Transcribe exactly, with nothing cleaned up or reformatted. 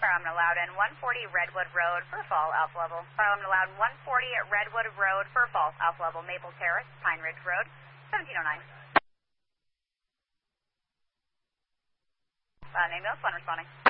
I'm allowed in one forty Redwood Road, Furfall, Alpha Level. I'm allowed in one forty Redwood Road, Furfall, Alpha Level, Maple Terrace, Pine Ridge Road, seventeen oh nine. Uh, name notes, one responding.